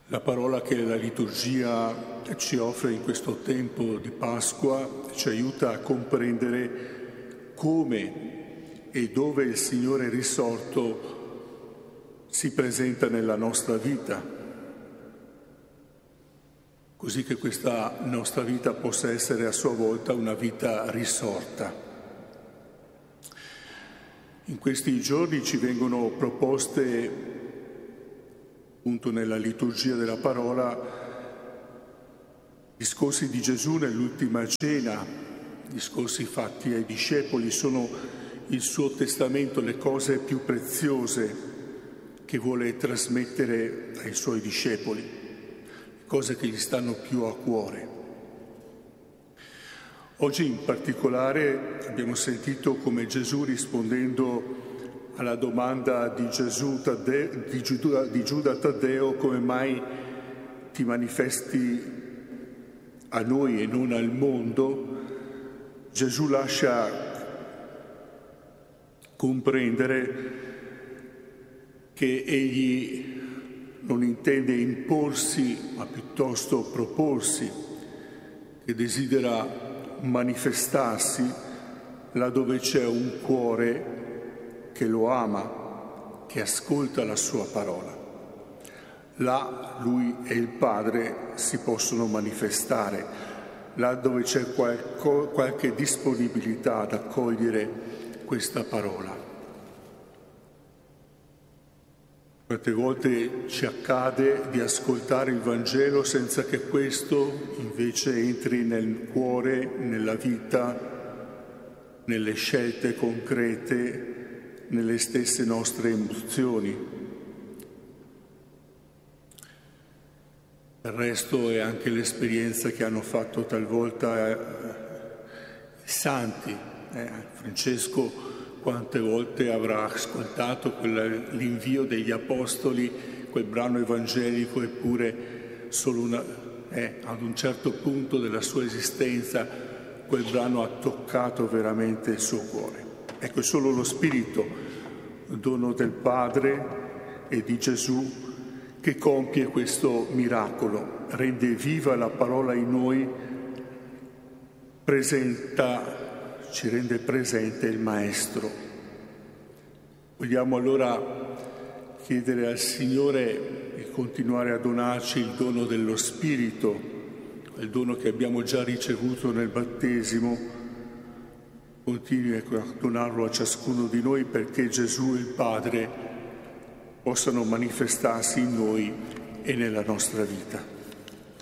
La parola che la liturgia ci offre in questo tempo di Pasqua ci aiuta a comprendere come e dove il Signore risorto si presenta nella nostra vita, così che questa nostra vita possa essere a sua volta una vita risorta. In questi giorni ci vengono proposte, appunto nella liturgia della parola, discorsi di Gesù nell'ultima cena, discorsi fatti ai discepoli, sono il suo testamento, le cose più preziose che vuole trasmettere ai suoi discepoli, le cose che gli stanno più a cuore. Oggi in particolare abbiamo sentito come Gesù, rispondendo alla domanda di Giuda Taddeo, come mai ti manifesti a noi e non al mondo, Gesù lascia comprendere che egli non intende imporsi, ma piuttosto proporsi, che desidera manifestarsi laddove c'è un cuore che lo ama, che ascolta la sua parola. Là lui e il Padre si possono manifestare, là dove c'è qualche disponibilità ad accogliere questa parola. Quante volte ci accade di ascoltare il Vangelo senza che questo invece entri nel cuore, nella vita, nelle scelte concrete, nelle stesse nostre emozioni. Il resto è anche l'esperienza che hanno fatto talvolta i santi. Francesco quante volte avrà ascoltato l'invio degli apostoli, quel brano evangelico, eppure solo ad un certo punto della sua esistenza quel brano ha toccato veramente il suo cuore. Ecco, è solo lo Spirito, dono del Padre e di Gesù, che compie questo miracolo, rende viva la parola in noi, ci rende presente il Maestro. Vogliamo allora chiedere al Signore di continuare a donarci il dono dello Spirito, il dono che abbiamo già ricevuto nel battesimo. Continui a donarlo a ciascuno di noi perché Gesù e il Padre possano manifestarsi in noi e nella nostra vita.